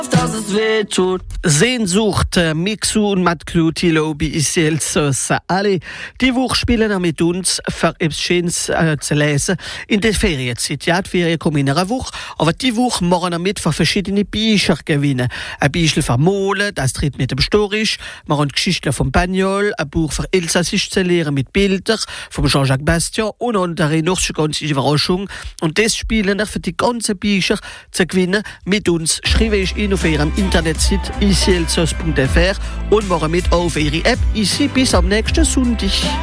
dass es weh tut. Sehnsucht, Mixu und Matklou Tilo bei Iselsos. Alle, die Woche spielen mit uns, für etwas Schönes zu lesen. In der Ferienzeit, ja, die Ferien kommen in einer Woche, aber die Woche machen wir mit für verschiedene Bücher gewinnen. Ein Büchel für Molen, das tritt mit dem Storisch, wir haben Geschichten vom Bagnol, ein Buch für Elsassisch zu lernen mit Bildern vom Jean-Jacques Bastian und andere noch eine ganze Überraschung. Und das spielen wir für die ganzen Bücher zu gewinnen mit uns. Schreibe ich Ihnen auf Ihrem Internetseite iselsos.fr und mache mit auf Ihre App. Ici bis am nächsten Sonntag.